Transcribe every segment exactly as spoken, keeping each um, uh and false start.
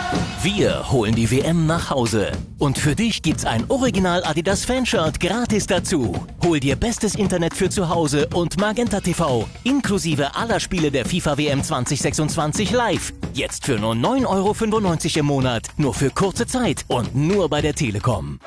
Wir holen die W M nach Hause. Und für dich gibt's ein Original Adidas Fanshirt gratis dazu. Hol dir bestes Internet für zu Hause und Magenta T V, inklusive aller Spiele der FIFA W M zwanzig sechsundzwanzig live. Jetzt für nur neun Euro fünfundneunzig im Monat, nur für kurze Zeit und nur bei der Telekom.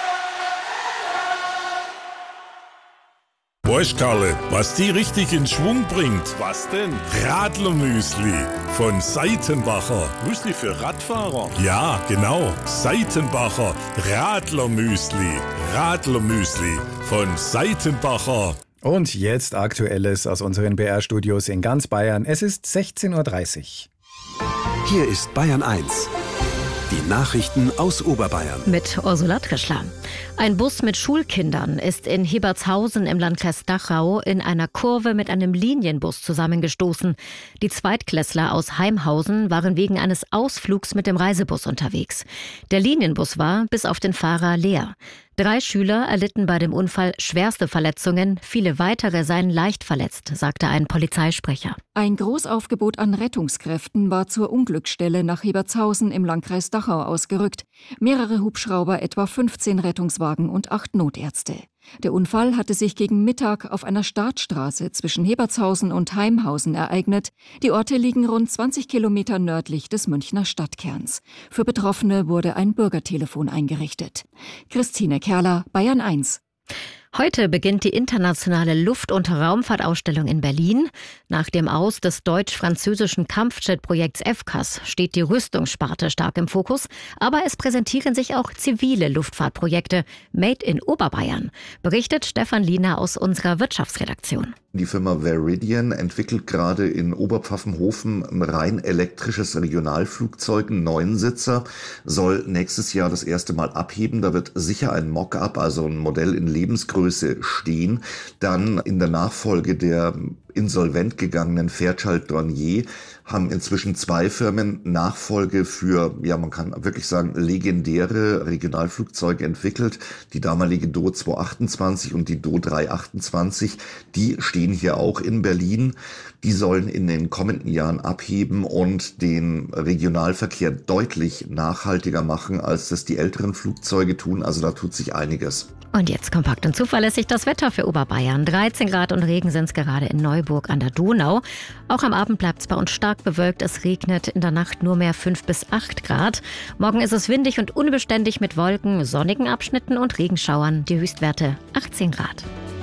Weißt Karle, was die richtig in Schwung bringt? Was denn? Radlermüsli von Seitenbacher. Müsli für Radfahrer? Ja, genau. Seitenbacher Radlermüsli. Radlermüsli von Seitenbacher. Und jetzt Aktuelles aus unseren B R-Studios in ganz Bayern. Es ist sechzehn Uhr dreißig. Hier ist Bayern eins. Die Nachrichten aus Oberbayern. Mit Ursula Trischler. Ein Bus mit Schulkindern ist in Hebertshausen im Landkreis Dachau in einer Kurve mit einem Linienbus zusammengestoßen. Die Zweitklässler aus Heimhausen waren wegen eines Ausflugs mit dem Reisebus unterwegs. Der Linienbus war bis auf den Fahrer leer. Drei Schüler erlitten bei dem Unfall schwerste Verletzungen, viele weitere seien leicht verletzt, sagte ein Polizeisprecher. Ein Großaufgebot an Rettungskräften war zur Unglücksstelle nach Hebertshausen im Landkreis Dachau ausgerückt. Mehrere Hubschrauber, etwa fünfzehn Rettungswagen und acht Notärzte. Der Unfall hatte sich gegen Mittag auf einer Startstraße zwischen Hebertshausen und Heimhausen ereignet. Die Orte liegen rund zwanzig Kilometer nördlich des Münchner Stadtkerns. Für Betroffene wurde ein Bürgertelefon eingerichtet. Christine Kerler, Bayern eins. Heute beginnt die internationale Luft- und Raumfahrtausstellung in Berlin. Nach dem Aus des deutsch-französischen Kampfjet-Projekts F C A S steht die Rüstungssparte stark im Fokus. Aber es präsentieren sich auch zivile Luftfahrtprojekte, made in Oberbayern, berichtet Stefan Liener aus unserer Wirtschaftsredaktion. Die Firma Veridian entwickelt gerade in Oberpfaffenhofen ein rein elektrisches Regionalflugzeug, ein Neunsitzer, soll nächstes Jahr das erste Mal abheben. Da wird sicher ein Mock-up, also ein Modell in Lebensgröße stehen. Dann in der Nachfolge der insolvent gegangenen Fairchild Dornier haben inzwischen zwei Firmen Nachfolge für, ja, man kann wirklich sagen, legendäre Regionalflugzeuge entwickelt. Die damalige Do zweihundertachtundzwanzig und die Do dreihundertachtundzwanzig, die stehen hier auch in Berlin. Die sollen in den kommenden Jahren abheben und den Regionalverkehr deutlich nachhaltiger machen, als das die älteren Flugzeuge tun. Also da tut sich einiges. Und jetzt kompakt und zuverlässig das Wetter für Oberbayern. dreizehn Grad und Regen sind es gerade in Neuburg an der Donau. Auch am Abend bleibt es bei uns stark bewölkt. Es regnet in der Nacht nur mehr fünf bis acht Grad. Morgen ist es windig und unbeständig mit Wolken, sonnigen Abschnitten und Regenschauern. Die Höchstwerte achtzehn Grad.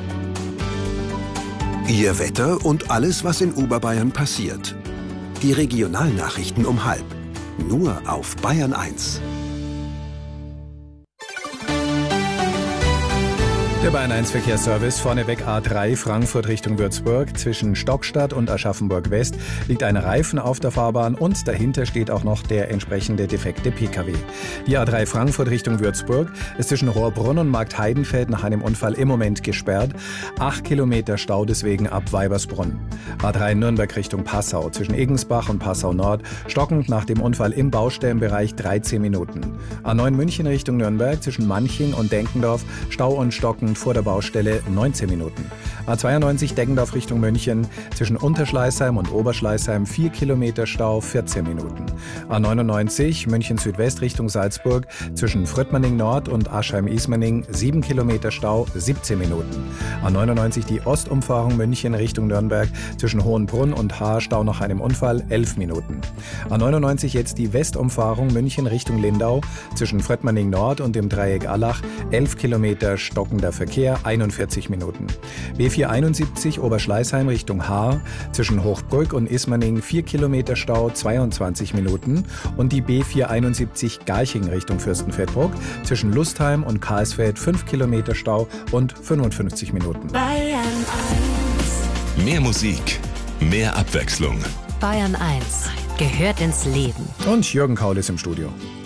Ihr Wetter und alles, was in Oberbayern passiert. Die Regionalnachrichten um halb. Nur auf Bayern eins. Der Bayern eins Verkehrsservice, vorneweg A drei Frankfurt Richtung Würzburg. Zwischen Stockstadt und Aschaffenburg West liegt ein Reifen auf der Fahrbahn und dahinter steht auch noch der entsprechende defekte P K W. Die A drei Frankfurt Richtung Würzburg ist zwischen Rohrbrunn und Marktheidenfeld nach einem Unfall im Moment gesperrt. Acht Kilometer Stau deswegen ab Weibersbrunn. A drei Nürnberg Richtung Passau zwischen Egensbach und Passau Nord stockend nach dem Unfall im Baustellenbereich dreizehn Minuten. A neun München Richtung Nürnberg zwischen Manching und Denkendorf Stau und stockend vor der Baustelle neunzehn Minuten. A zweiundneunzig Deggendorf Richtung München zwischen Unterschleißheim und Oberschleißheim vier Kilometer Stau, vierzehn Minuten. A neunundneunzig München Südwest Richtung Salzburg zwischen Fröttmanning Nord und Aschheim-Ismaning sieben Kilometer Stau, siebzehn Minuten. A neunundneunzig die Ostumfahrung München Richtung Nürnberg zwischen Hohenbrunn und Haar Stau nach einem Unfall, elf Minuten. A neunundneunzig jetzt die Westumfahrung München Richtung Lindau zwischen Fröttmanning Nord und dem Dreieck Allach, elf Kilometer stockender Verkehr, einundvierzig Minuten. B vierhunderteinundsiebzig Oberschleißheim Richtung Haar zwischen Hochbrück und Ismaning vier Kilometer Stau, zweiundzwanzig Minuten. Und die B vierhunderteinundsiebzig Garching Richtung Fürstenfeldbruck zwischen Lustheim und Karlsfeld fünf Kilometer Stau und fünfundfünfzig Minuten. Bayern eins. Mehr Musik, mehr Abwechslung. Bayern eins gehört ins Leben. Und Jürgen Kaul ist im Studio.